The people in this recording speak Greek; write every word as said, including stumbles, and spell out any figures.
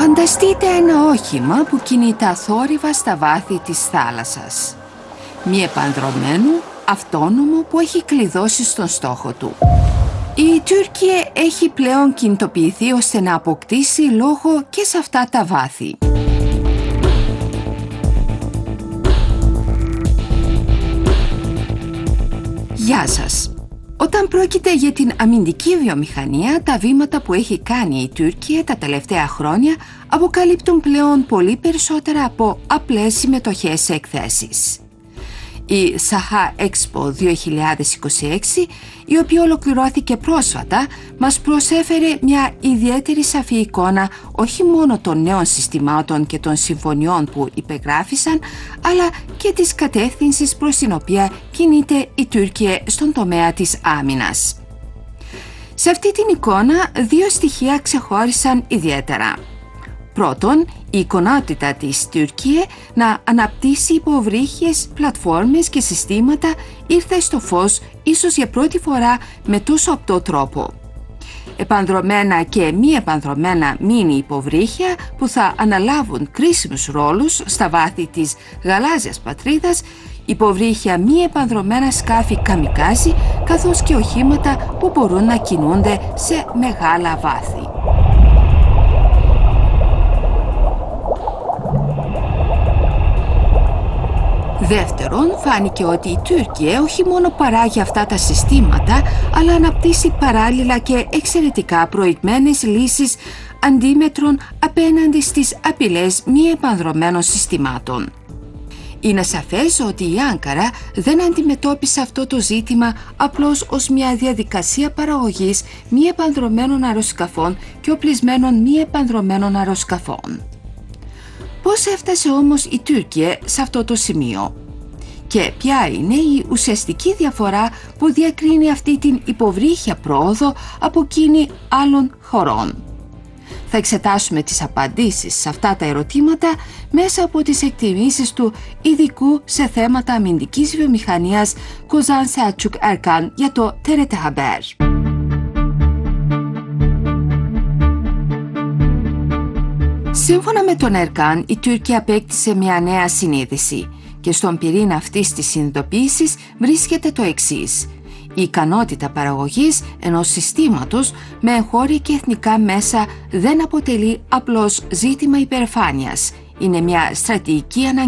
Φανταστείτε ένα όχημα που κινείται αθόρυβα στα βάθη της θάλασσας. Μη επανδρωμένο, αυτόνομο που έχει κλειδώσει στον στόχο του. Η Τουρκία έχει πλέον κινητοποιηθεί ώστε να αποκτήσει λόγο και σε αυτά τα βάθη. Γεια σας! Όταν πρόκειται για την αμυντική βιομηχανία, τα βήματα που έχει κάνει η Τουρκία τα τελευταία χρόνια αποκαλύπτουν πλέον πολύ περισσότερα από απλές συμμετοχές σε εκθέσεις. Η Saha Expo δύο χιλιάδες είκοσι έξι, η οποία ολοκληρώθηκε πρόσφατα, μας προσέφερε μια ιδιαίτερη σαφή εικόνα όχι μόνο των νέων συστημάτων και των συμφωνιών που υπεγράφησαν, αλλά και της κατεύθυνσης προς την οποία κινείται η Τουρκία στον τομέα της άμυνας. Σε αυτή την εικόνα, δύο στοιχεία ξεχώρισαν ιδιαίτερα. Πρώτον, η ικανότητα της Τουρκία να αναπτύσσει υποβρύχιες, πλατφόρμες και συστήματα ήρθε στο φως ίσως για πρώτη φορά με τόσο απτό τρόπο. Επανδρωμένα και μη επανδρωμένα μίνι υποβρύχια που θα αναλάβουν κρίσιμους ρόλους στα βάθη της γαλάζιας πατρίδας, υποβρύχια μη επανδρωμένα σκάφη καμικάζι, καθώς και οχήματα που μπορούν να κινούνται σε μεγάλα βάθη. Δεύτερον, φάνηκε ότι η Τουρκία όχι μόνο παράγει αυτά τα συστήματα, αλλά αναπτύσσει παράλληλα και εξαιρετικά προηγμένες λύσεις αντίμετρων απέναντι στις απειλές μη επανδρωμένων συστημάτων. Είναι σαφές ότι η Άνκαρα δεν αντιμετώπισε αυτό το ζήτημα απλώς ως μια διαδικασία παραγωγής μη επανδρωμένων αεροσκαφών και οπλισμένων μη επανδρωμένων αεροσκαφών. Πώς έφτασε όμως η Τουρκία σε αυτό το σημείο? Και ποια είναι η ουσιαστική διαφορά που διακρίνει αυτή την υποβρύχια πρόοδο από εκείνη άλλων χωρών? Θα εξετάσουμε τις απαντήσεις σε αυτά τα ερωτήματα μέσα από τις εκτιμήσεις του ειδικού σε θέματα αμυντικής βιομηχανίας Kozan Selçuk Erkan για το T R T Haber. Σύμφωνα με τον Ερκάν, η Τουρκία απέκτησε μια νέα συνείδηση και στον πυρήνα αυτής της συνειδητοποίησης βρίσκεται το εξής. Η ικανότητα παραγωγής ενός συστήματος με εγχώρια και εθνικά μέσα δεν αποτελεί απλώς ζήτημα υπερηφάνειας. Είναι μια στρατηγική αναγκαιότητα.